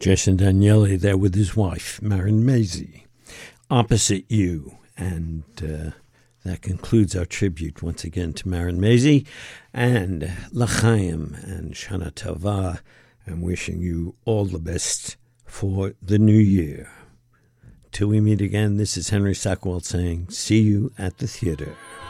Jason Daniele there with his wife, Marin Maisie, Opposite You. And that concludes our tribute once again to Marin Maisie and L'chaim and Shana Tova. I'm wishing you all the best for the new year. Till we meet again, this is Henry Sackwell saying, see you at the theater.